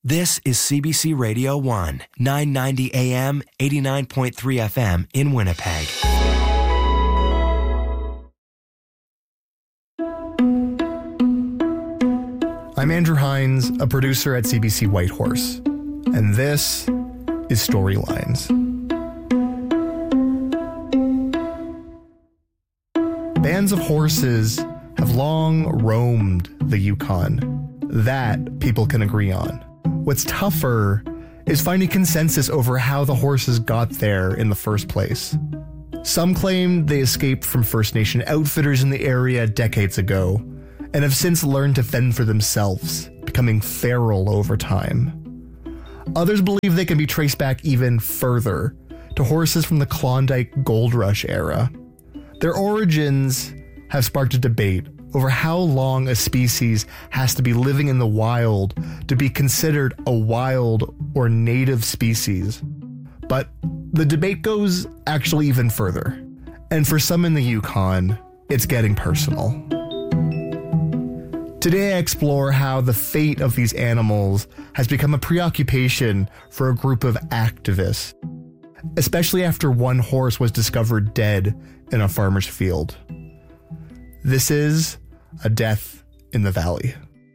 This is CBC Radio 1, 990 AM, 89.3 FM in Winnipeg. I'm Andrew Hines, a producer at CBC Whitehorse, and this is Storylines. Bands of horses have long roamed the Yukon. That people can agree on. What's tougher is finding consensus over how the horses got there in the first place. Some claim they escaped from First Nation outfitters in the area decades ago, and have since learned to fend for themselves, becoming feral over time. Others believe they can be traced back even further, to horses from the Klondike Gold Rush era. Their origins have sparked a debate over how long a species has to be living in the wild to be considered a wild or native species. But the debate goes actually even further. And for some in the Yukon, it's getting personal. Today I explore how the fate of these animals has become a preoccupation for a group of activists, especially after one horse was discovered dead in a farmer's field. This is A Death in the Valley.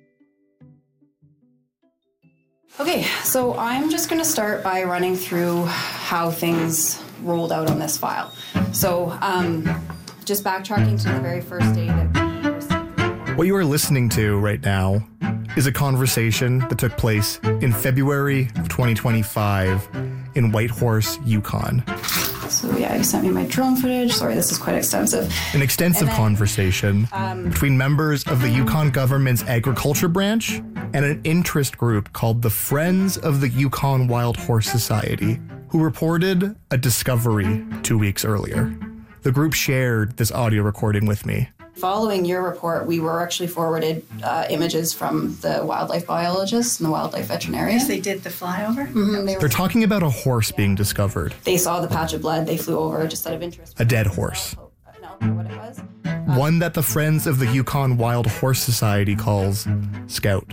Okay, so I'm just going to start by running through how things rolled out on this file. So just backtracking to the very first day that we received the report. What you are listening to right now is a conversation that took place in February of 2025 in Whitehorse, Yukon. So yeah, you sent me my drone footage. Sorry, this is quite extensive. An extensive conversation between members of the Yukon government's agriculture branch and an interest group called the Friends of the Yukon Wild Horse Society, who reported a discovery 2 weeks earlier. The group shared this audio recording with me. Following your report, we were actually forwarded images from the wildlife biologists and the wildlife veterinarian. Yes, they did the flyover. Mm-hmm. They're talking about a horse being discovered. They saw the patch of blood. They flew over just out of interest. A dead horse. No, what it was. One that the Friends of the Yukon Wild Horse Society calls Scout.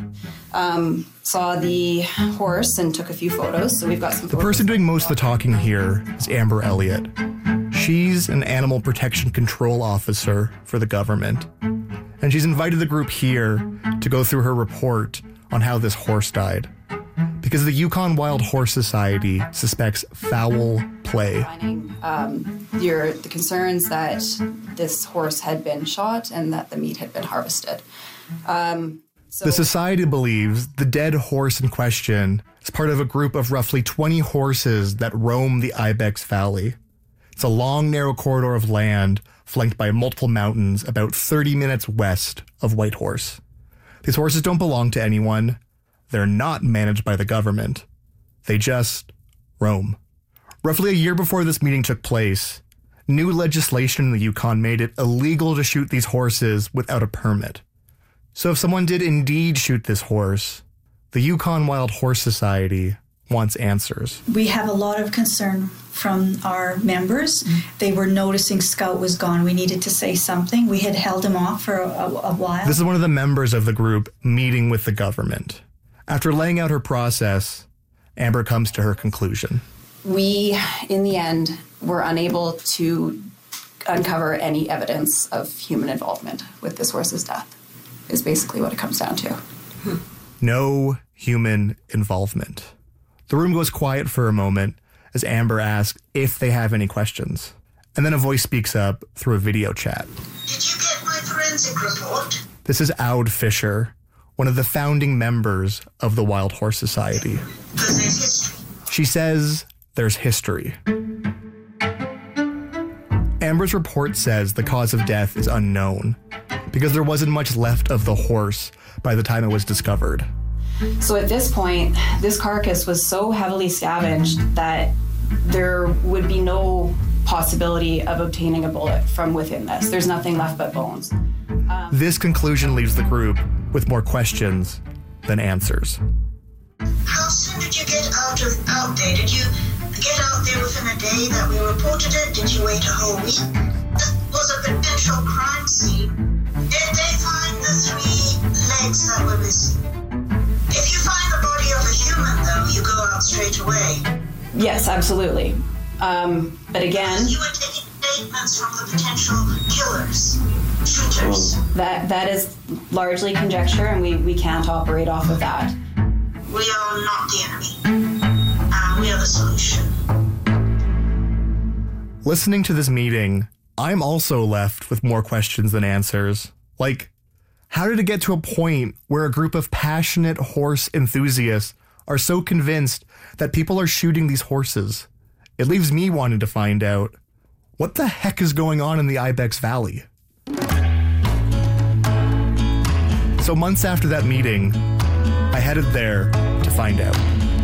Saw the horse and took a few photos. So we've got some. The person doing most of the talking here is Amber Elliott. She's an animal protection control officer for the government, and she's invited the group here to go through her report on how this horse died, because the Yukon Wild Horse Society suspects foul play. The concerns that this horse had been shot and that the meat had been harvested. The society believes the dead horse in question is part of a group of roughly 20 horses that roam the Ibex Valley. It's a long, narrow corridor of land flanked by multiple mountains about 30 minutes west of Whitehorse. These horses don't belong to anyone. They're not managed by the government. They just roam. Roughly a year before this meeting took place, new legislation in the Yukon made it illegal to shoot these horses without a permit. So if someone did indeed shoot this horse, the Yukon Wild Horse Society wants answers. We have a lot of concern from our members. They were noticing Scout was gone. We needed to say something. We had held him off for a while. This is one of the members of the group meeting with the government. After laying out her process, Amber comes to her conclusion. We, in the end, were unable to uncover any evidence of human involvement with this horse's death, is basically what it comes down to. No human involvement. The room goes quiet for a moment as Amber asks if they have any questions. And then a voice speaks up through a video chat. Did you get my forensic report? This is Aud Fisher, one of the founding members of the Wild Horse Society. Because there's history. She says there's history. Amber's report says the cause of death is unknown because there wasn't much left of the horse by the time it was discovered. So at this point, this carcass was so heavily scavenged that there would be no possibility of obtaining a bullet from within this. There's nothing left but bones. This conclusion leaves the group with more questions than answers. How soon did you get out there? Did you get out there within a day that we reported it? Did you wait a whole week? This was a potential crime scene. Did they find the 3 legs that were missing? If you find the body of a human Yes, absolutely. But again, You were taking statements from the potential killers, shooters. that is largely conjecture, and we can't operate off of that. We are not the enemy. We are the solution. Listening to this meeting, I'm also left with more questions than answers. Like, how did it get to a point where a group of passionate horse enthusiasts are so convinced that people are shooting these horses? It leaves me wanting to find out, what the heck is going on in the Ibex Valley? So months after that meeting, I headed there to find out.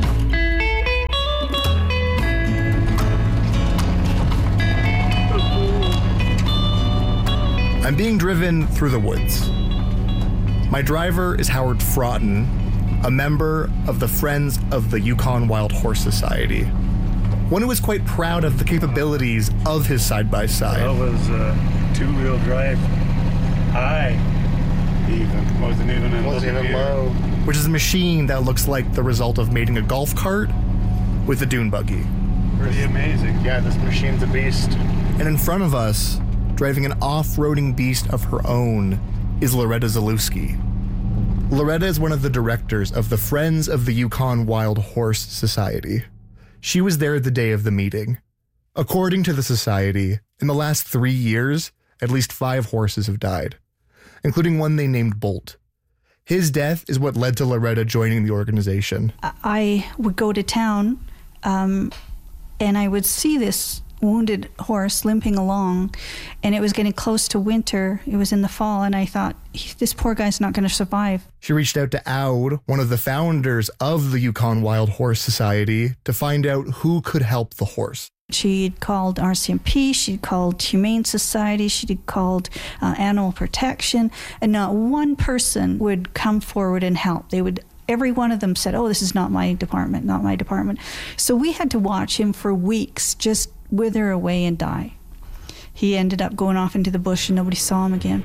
I'm being driven through the woods. My driver is Howard Fraughton, a member of the Friends of the Yukon Wild Horse Society. One who is quite proud of the capabilities of his side-by-side. That was two-wheel drive high, even. Wasn't even low. Which is a machine that looks like the result of mating a golf cart with a dune buggy. Pretty amazing. Yeah, this machine's a beast. And in front of us, driving an off-roading beast of her own, is Loretta Zalewski. Loretta is one of the directors of the Friends of the Yukon Wild Horse Society. She was there the day of the meeting. According to the society, in the last 3 years, at least 5 horses have died, including one they named Bolt. His death is what led to Loretta joining the organization. I would go to town and I would see this wounded horse limping along, and it was getting close to winter. It was in the fall, and I thought, this poor guy's not going to survive. She reached out to Aud, one of the founders of the Yukon Wild Horse Society, to find out who could help the horse. She'd called RCMP, she'd called Humane Society, she'd called Animal Protection, and not one person would come forward and help. Every one of them said, oh, this is not my department, not my department. So we had to watch him for weeks just wither away and die. He ended up going off into the bush and nobody saw him again.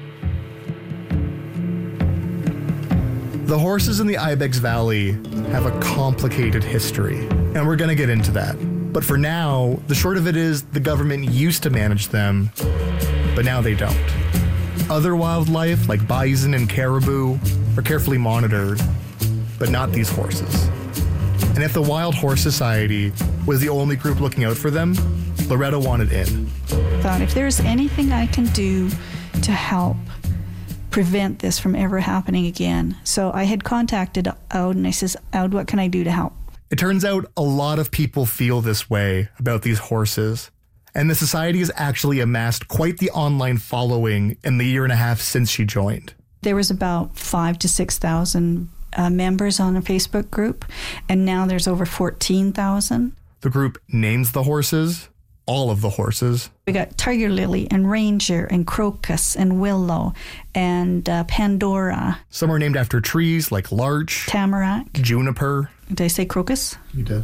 The horses in the Ibex Valley have a complicated history, and we're going to get into that. But for now, the short of it is the government used to manage them, but now they don't. Other wildlife, like bison and caribou, are carefully monitored, but not these horses. And if the Wild Horse Society was the only group looking out for them, Loretta wanted in. I thought, if there's anything I can do to help prevent this from ever happening again. So I had contacted Aud and I says, Aud, what can I do to help? It turns out a lot of people feel this way about these horses, and the society has actually amassed quite the online following in the year and a half since she joined. There was about 5,000 to 6,000 members on a Facebook group, and now there's over 14,000. The group names the horses, all of the horses. We got Tiger Lily and Ranger and Crocus and Willow and Pandora. Some are named after trees like larch, Tamarack. juniper. Did I say crocus? You did.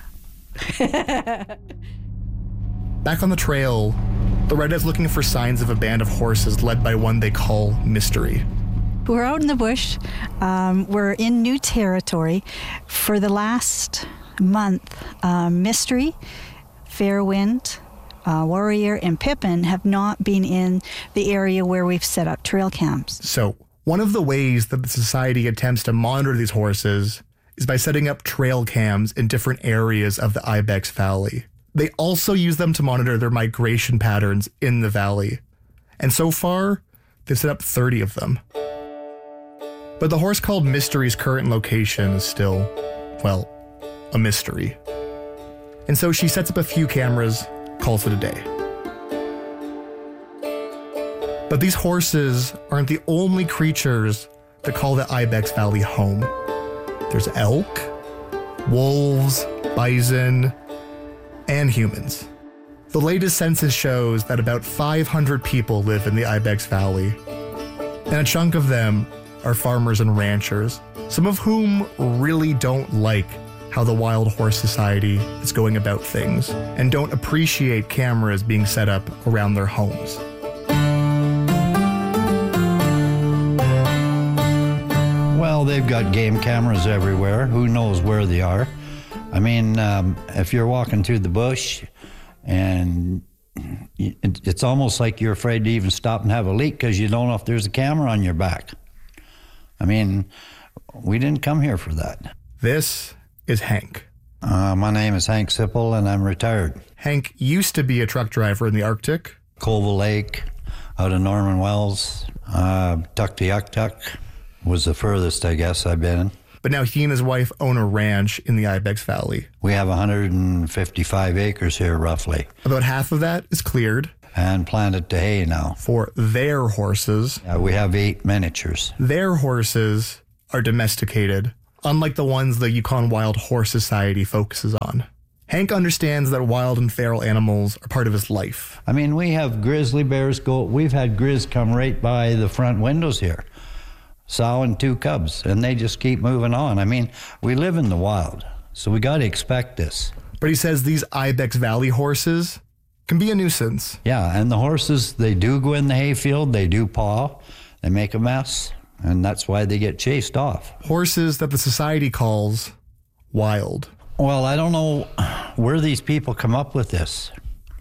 Back on the trail, Loretta's looking for signs of a band of horses led by one they call Mystery. We're out in the bush. We're in new territory. For the last month, Mystery, Fairwind, Warrior, and Pippin have not been in the area where we've set up trail camps. So, one of the ways that the society attempts to monitor these horses is by setting up trail cams in different areas of the Ibex Valley. They also use them to monitor their migration patterns in the valley. And so far, they've set up 30 of them. But the horse called Mystery's current location is still, well, a mystery. And so she sets up a few cameras, calls it a day. But these horses aren't the only creatures that call the Ibex Valley home. There's elk, wolves, bison, and humans. The latest census shows that about 500 people live in the Ibex Valley, and a chunk of them are farmers and ranchers, some of whom really don't like how the Wild Horse Society is going about things and don't appreciate cameras being set up around their homes. Well, they've got game cameras everywhere. Who knows where they are? I mean, if you're walking through the bush and it's almost like you're afraid to even stop and have a leak because you don't know if there's a camera on your back. I mean, we didn't come here for that. This is Hank. My name is Hank Sipple, and I'm retired. Hank used to be a truck driver in the Arctic. Colville Lake, out of Norman Wells, Tuktoyaktuk was the furthest, I guess, I've been. But now he and his wife own a ranch in the Ibex Valley. We have 155 acres here, roughly. About half of that is cleared. And planted to hay now. For their horses. Yeah, we have 8 miniatures. Their horses are domesticated, unlike the ones the Yukon Wild Horse Society focuses on. Hank understands that wild and feral animals are part of his life. I mean, we have grizzly bears we've had grizz come right by the front windows here. Sow and 2 cubs, and they just keep moving on. I mean, we live in the wild, so we got to expect this. But he says these Ibex Valley horses can be a nuisance. Yeah, and the horses, they do go in the hayfield, they do paw, they make a mess, and that's why they get chased off. Horses that the society calls wild. Well, I don't know where these people come up with this.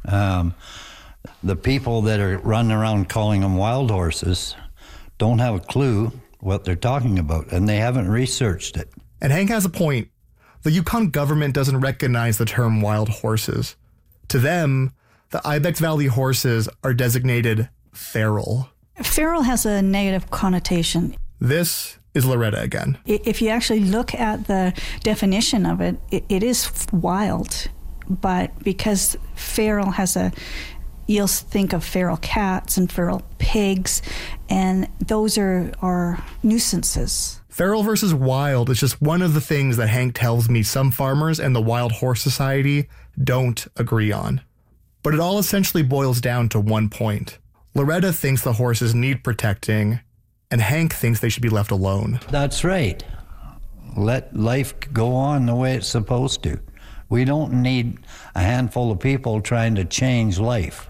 The people that are running around calling them wild horses don't have a clue what they're talking about, and they haven't researched it. And Hank has a point. The Yukon government doesn't recognize the term wild horses. To them, the Ibex Valley horses are designated feral. Feral has a negative connotation. This is Loretta again. If you actually look at the definition of it, it is wild. But because feral has you'll think of feral cats and feral pigs, and those are nuisances. Feral versus wild is just one of the things that Hank tells me some farmers and the Wild Horse Society don't agree on. But it all essentially boils down to one point. Loretta thinks the horses need protecting, and Hank thinks they should be left alone. That's right. Let life go on the way it's supposed to. We don't need a handful of people trying to change life.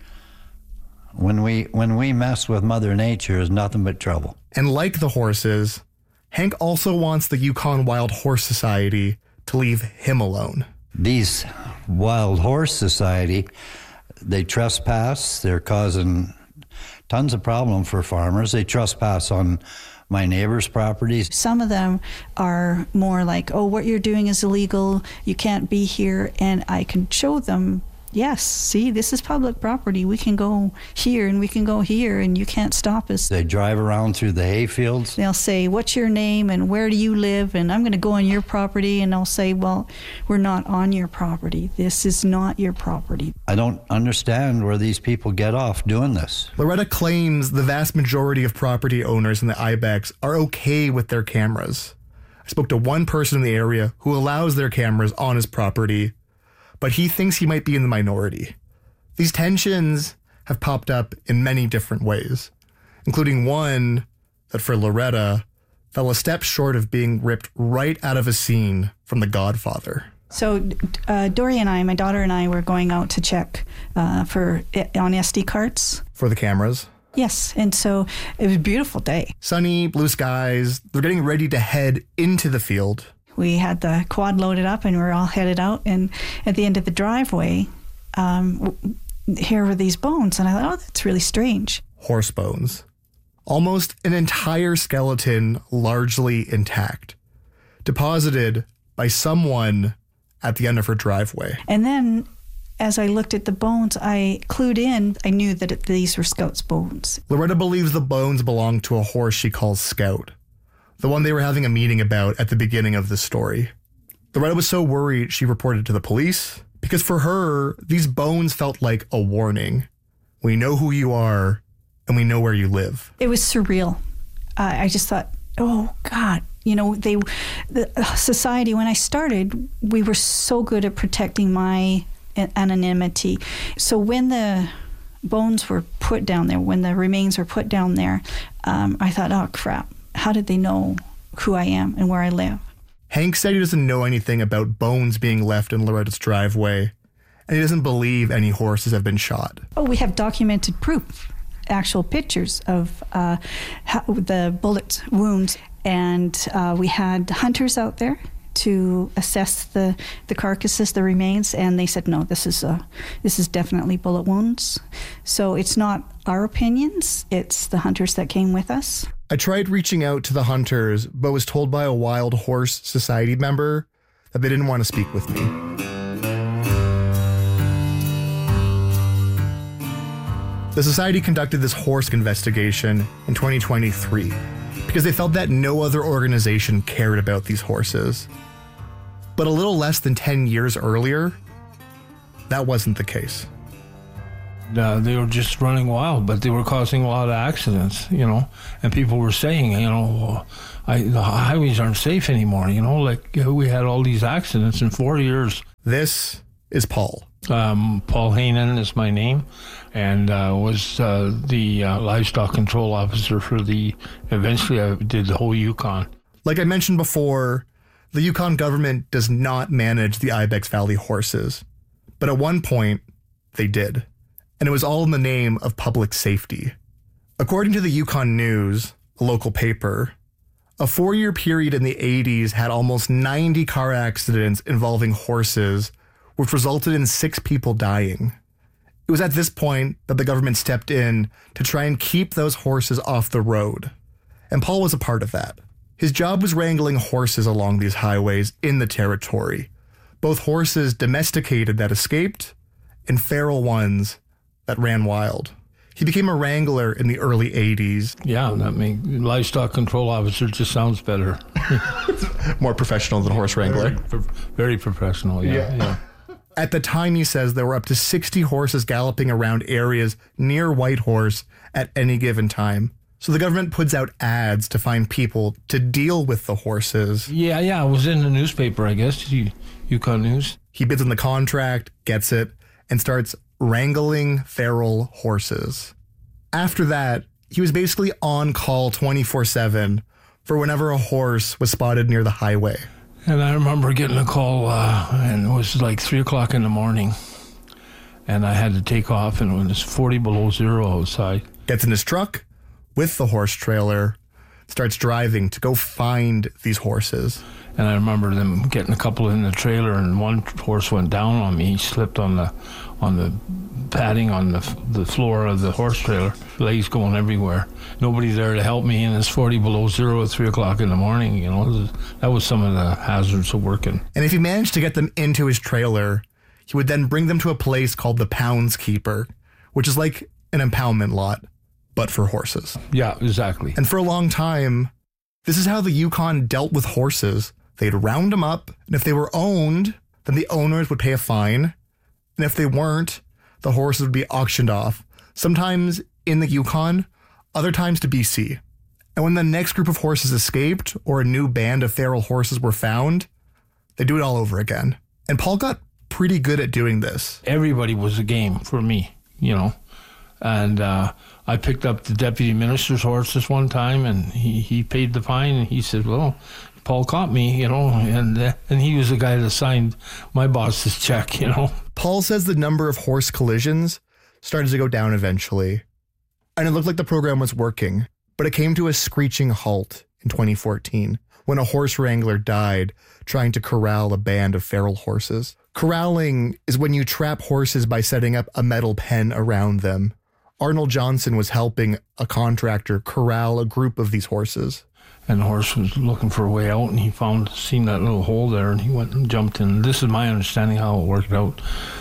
When we mess with Mother Nature, it's nothing but trouble. And like the horses, Hank also wants the Yukon Wild Horse Society to leave him alone. These Wild Horse Society, they trespass. They're causing tons of problem for farmers. They trespass on my neighbor's properties. Some of them are more like, oh, what you're doing is illegal. You can't be here. And I can show them, yes, see, this is public property. We can go here and we can go here and you can't stop us. They drive around through the hayfields. They'll say, what's your name and where do you live? And I'm going to go on your property. And I'll say, well, we're not on your property. This is not your property. I don't understand where these people get off doing this. Loretta claims the vast majority of property owners in the Ibex are okay with their cameras. I spoke to one person in the area who allows their cameras on his property, but he thinks he might be in the minority. These tensions have popped up in many different ways, including one that for Loretta fell a step short of being ripped right out of a scene from The Godfather. So Dory and I, my daughter and I, were going out to check on SD cards. For the cameras? Yes, and so it was a beautiful day. Sunny, blue skies. They're getting ready to head into the field. We had the quad loaded up and we were all headed out. And at the end of the driveway, here were these bones. And I thought, oh, that's really strange. Horse bones. Almost an entire skeleton, largely intact. Deposited by someone at the end of her driveway. And then, as I looked at the bones, I clued in. I knew that these were Scout's bones. Loretta believes the bones belong to a horse she calls Scout. The one they were having a meeting about at the beginning of the story. Loretta was so worried she reported to the police, because for her, these bones felt like a warning. We know who you are, and we know where you live. It was surreal. I just thought, oh, God. You know, the society, when I started, we were so good at protecting my anonymity. So when the bones were put down there, when the remains were put down there, I thought, oh, crap. How did they know who I am and where I live? Hank said he doesn't know anything about bones being left in Loretta's driveway, and he doesn't believe any horses have been shot. Oh, we have documented proof, actual pictures of the bullet wounds, and we had hunters out there to assess the carcasses, the remains, and they said, no, this is definitely bullet wounds. So it's not our opinions, it's the hunters that came with us. I tried reaching out to the hunters, but was told by a Wild Horse Society member that they didn't want to speak with me. The society conducted this horse investigation in 2023 because they felt that no other organization cared about these horses. But a little less than 10 years earlier, that wasn't the case. They were just running wild, but they were causing a lot of accidents, and people were saying, the highways aren't safe anymore, like we had all these accidents in 4 years. This is Paul. Paul Hainan is my name, and was the livestock control officer for eventually I did the whole Yukon. Like I mentioned before, the Yukon government does not manage the Ibex Valley horses. But at one point, they did. And it was all in the name of public safety. According to the Yukon News, a local paper, a 4-year period in the 80s had almost 90 car accidents involving horses, which resulted in 6 people dying. It was at this point that the government stepped in to try and keep those horses off the road. And Paul was a part of that. His job was wrangling horses along these highways in the territory, both horses domesticated that escaped and feral ones that ran wild. He became a wrangler in the early 80s. Yeah, livestock control officer just sounds better. More professional than horse wrangler. Very professional, yeah. At the time, he says there were up to 60 horses galloping around areas near Whitehorse at any given time. So the government puts out ads to find people to deal with the horses. Yeah, it was in the newspaper, I guess, Yukon News. He bids on the contract, gets it, and starts wrangling feral horses. After that, he was basically on call 24/7 for whenever a horse was spotted near the highway. And I remember getting a call, and it was like 3 o'clock in the morning, and I had to take off, and it was 40 below zero outside. Gets in his truck with the horse trailer, starts driving to go find these horses. And I remember them getting a couple in the trailer, and one horse went down on me. He slipped on the padding on the floor of the horse trailer, legs going everywhere. Nobody there to help me, and it's 40 below zero at 3 o'clock in the morning. That was some of the hazards of working. And if he managed to get them into his trailer, he would then bring them to a place called the Pounds Keeper, which is like an impoundment lot, but for horses. Yeah, exactly. And for a long time, this is how the Yukon dealt with horses. They'd round them up, and if they were owned, then the owners would pay a fine. And if they weren't, the horses would be auctioned off, sometimes in the Yukon, other times to BC. And when the next group of horses escaped, or a new band of feral horses were found, they'd do it all over again. And Paul got pretty good at doing this. Everybody was a game for me, And I picked up the deputy minister's horses one time, and he paid the fine, and he said, well, Paul caught me, and he was the guy that signed my boss's check, Paul says the number of horse collisions started to go down eventually, and it looked like the program was working, but it came to a screeching halt in 2014 when a horse wrangler died trying to corral a band of feral horses. Corralling is when you trap horses by setting up a metal pen around them. Arnold Johnson was helping a contractor corral a group of these horses. And the horse was looking for a way out, and he seen that little hole there, and he went and jumped in. This is my understanding how it worked out.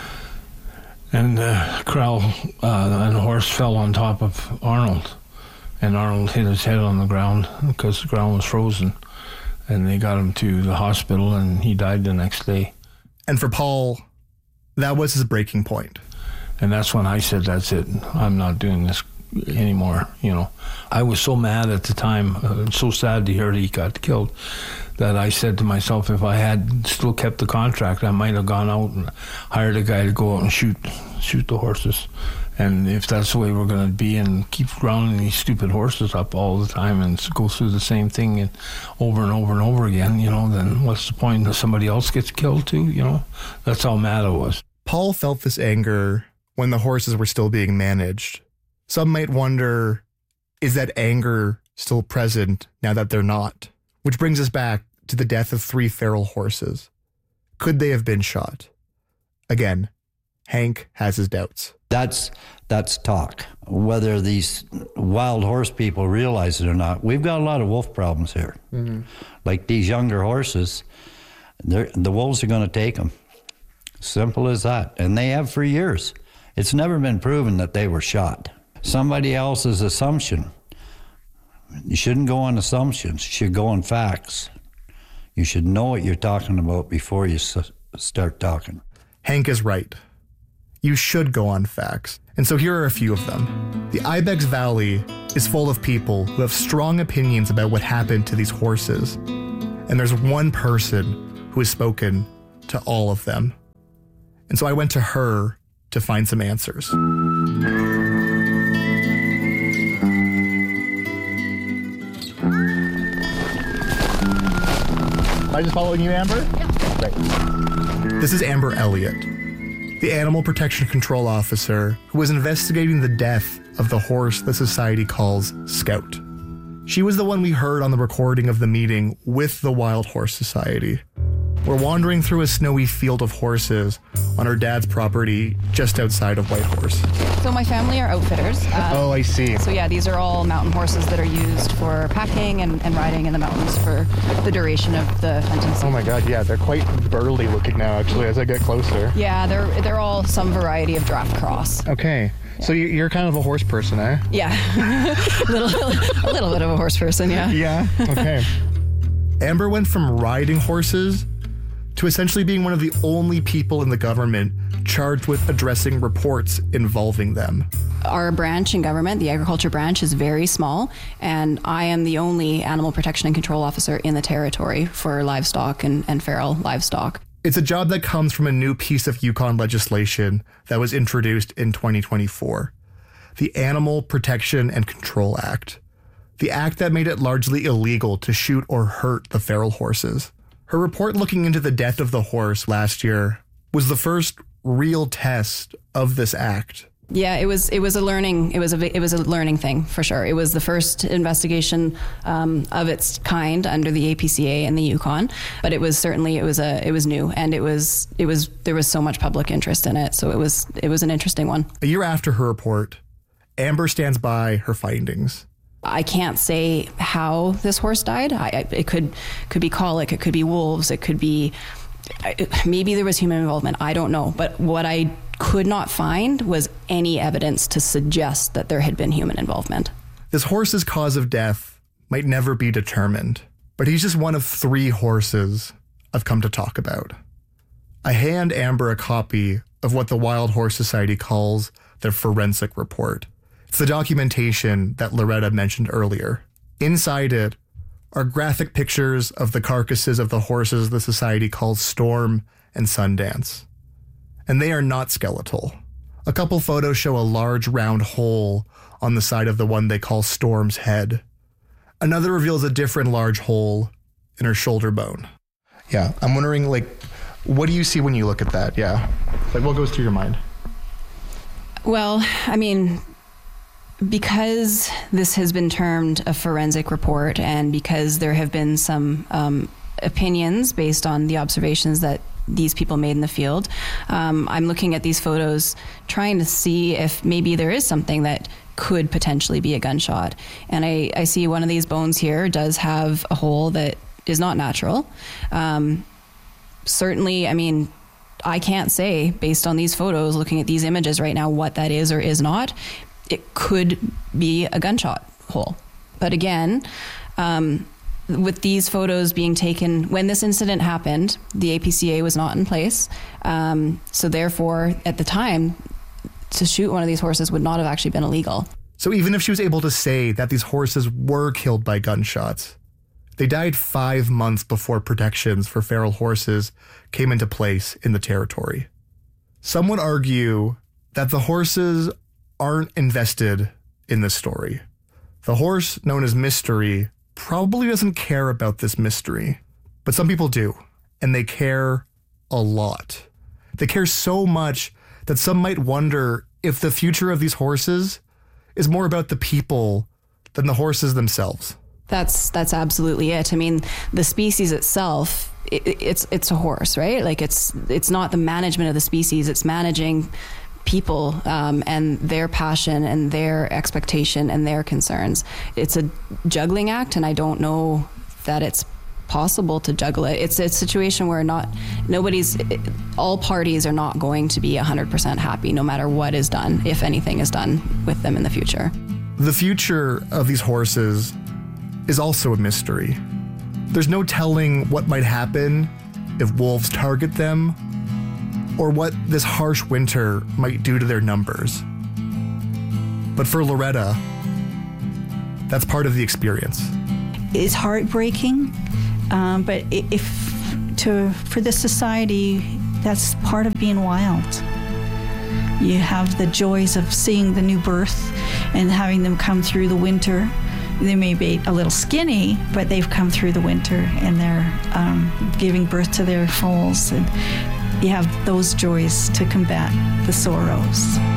And corral and the horse fell on top of Arnold, and Arnold hit his head on the ground because the ground was frozen. And they got him to the hospital, and he died the next day. And for Paul, that was his breaking point. And that's when I said, that's it. I'm not doing this anymore. I was so mad at the time, so sad to hear that he got killed, that I said to myself, if I had still kept the contract, I might have gone out and hired a guy to go out and shoot the horses. And if that's the way we're going to be and keep rounding these stupid horses up all the time and go through the same thing and over and over again, then what's the point if somebody else gets killed too? That's how mad I was. Paul felt this anger when the horses were still being managed. Some might wonder, is that anger still present now that they're not? Which brings us back to the death of 3 feral horses. Could they have been shot? Again, Hank has his doubts. That's talk. Whether these wild horse people realize it or not, we've got a lot of wolf problems here. Mm-hmm. Like these younger horses, the wolves are going to take them. Simple as that. And they have for years. It's never been proven that they were shot. Somebody else's assumption. You shouldn't go on assumptions. You should go on facts. You should know what you're talking about before you start talking. Hank is right. You should go on facts. And so here are a few of them. The Ibex Valley is full of people who have strong opinions about what happened to these horses. And there's one person who has spoken to all of them. And so I went to her to find some answers. Am I just following you, Amber? Yeah. Great. This is Amber Elliott, the Animal Protection Control Officer who was investigating the death of the horse the society calls Scout. She was the one we heard on the recording of the meeting with the Wild Horse Society. We're wandering through a snowy field of horses on her dad's property just outside of Whitehorse. So my family are outfitters. Oh, I see. So yeah, these are all mountain horses that are used for packing and riding in the mountains for the duration of the hunting season. Oh my God, yeah, they're quite burly looking now, actually, as I get closer. Yeah, they're all some variety of draft cross. Okay, yeah. So you're kind of a horse person, eh? Yeah, a little bit of a horse person, yeah. Yeah, okay. Amber went from riding horses to essentially being one of the only people in the government charged with addressing reports involving them. Our branch in government, the agriculture branch, is very small, and I am the only animal protection and control officer in the territory for livestock and feral livestock. It's a job that comes from a new piece of Yukon legislation that was introduced in 2024, the Animal Protection and Control Act, the act that made it largely illegal to shoot or hurt the feral horses. Her report looking into the death of the horse last year was the first real test of this act. Yeah, it was a learning thing for sure. It was the first investigation of its kind under the APCA and the Yukon, but it was new, and there was so much public interest in it, so it was an interesting one. A year after her report, Amber stands by her findings. I can't say how this horse died. It could be colic, it could be wolves, it could be maybe there was human involvement. I don't know. But what I could not find was any evidence to suggest that there had been human involvement. This horse's cause of death might never be determined, but he's just one of 3 horses I've come to talk about. I hand Amber a copy of what the Wild Horse Society calls their forensic report. It's the documentation that Loretta mentioned earlier. Inside it are graphic pictures of the carcasses of the horses the society calls Storm and Sundance. And they are not skeletal. A couple photos show a large round hole on the side of the one they call Storm's head. Another reveals a different large hole in her shoulder bone. Yeah, I'm wondering, what do you see when you look at that? Yeah. What goes through your mind? Well, I mean, because this has been termed a forensic report, and because there have been some opinions based on the observations that these people made in the field, I'm looking at these photos trying to see if maybe there is something that could potentially be a gunshot. And I see one of these bones here does have a hole that is not natural. Certainly, I mean, I can't say, based on these photos, looking at these images right now, what that is or is not. It could be a gunshot hole. But again, with these photos being taken when this incident happened, the APCA was not in place. So therefore, at the time, to shoot one of these horses would not have actually been illegal. So even if she was able to say that these horses were killed by gunshots, they died 5 months before protections for feral horses came into place in the territory. Some would argue that the horses aren't invested in this story. The horse, known as Mystery, probably doesn't care about this mystery, but some people do, and they care a lot. They care so much that some might wonder if the future of these horses is more about the people than the horses themselves. That's absolutely it. I mean, the species itself, it's a horse, right? Like it's not the management of the species, it's managing people and their passion and their expectation and their concerns. It's a juggling act, and I don't know that it's possible to juggle it. It's a situation where all parties are not going to be 100% happy no matter what is done, if anything is done with them in the future. The future of these horses is also a mystery. There's no telling what might happen if wolves target them, or what this harsh winter might do to their numbers. But for Loretta, that's part of the experience. It's heartbreaking, but for this society, that's part of being wild. You have the joys of seeing the new birth and having them come through the winter. They may be a little skinny, but they've come through the winter and they're giving birth to their foals. And you have those joys to combat the sorrows.